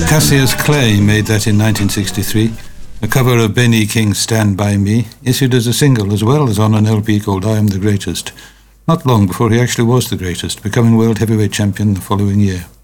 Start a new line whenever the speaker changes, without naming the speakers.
Cassius Clay made that in 1963, a cover of Benny King's Stand By Me, issued as a single as well as on an LP called I Am the Greatest, not long before he actually was the greatest, becoming world heavyweight champion the following year.